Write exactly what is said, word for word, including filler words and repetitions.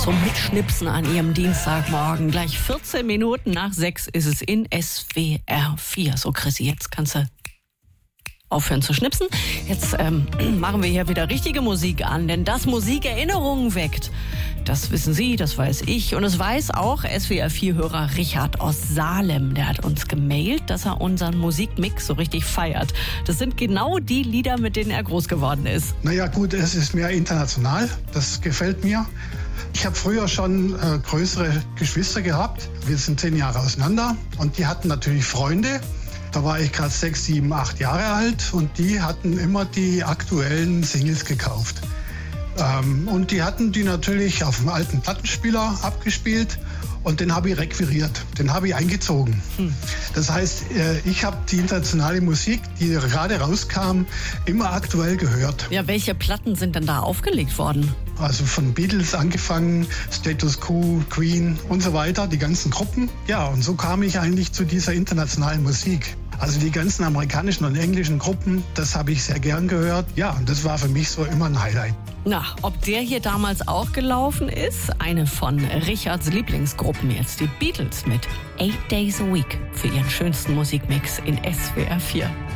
zum Mitschnipsen an Ihrem Dienstagmorgen. Gleich vierzehn Minuten nach sechs ist es in S W R vier. So, Chrissy, jetzt kannst du aufhören zu schnipsen. Jetzt ähm, machen wir hier wieder richtige Musik an, denn das Musik Erinnerungen weckt. Das wissen Sie, das weiß ich. Und es weiß auch S W R vier-Hörer Richard aus Salem. Der hat uns gemailt, dass er unseren Musikmix so richtig feiert. Das sind genau die Lieder, mit denen er groß geworden ist. Naja gut, es ist mehr international. Das gefällt mir. Ich habe früher schon äh, größere Geschwister gehabt. Wir sind zehn Jahre auseinander und die hatten natürlich Freunde. Da war ich gerade sechs, sieben, acht Jahre alt und die hatten immer die aktuellen Singles gekauft. Ähm, und die hatten die natürlich auf dem alten Plattenspieler abgespielt und den habe ich requiriert, den habe ich eingezogen. Hm. Das heißt, äh, ich habe die internationale Musik, die gerade rauskam, immer aktuell gehört. Ja, welche Platten sind denn da aufgelegt worden? Also von Beatles angefangen, Status Quo, Queen und so weiter, die ganzen Gruppen. Ja, und so kam ich eigentlich zu dieser internationalen Musik. Also die ganzen amerikanischen und englischen Gruppen, das habe ich sehr gern gehört. Ja, und das war für mich so immer ein Highlight. Na, ob der hier damals auch gelaufen ist? Eine von Richards Lieblingsgruppen jetzt, die Beatles mit Eight Days a Week für ihren schönsten Musikmix in S W R vier.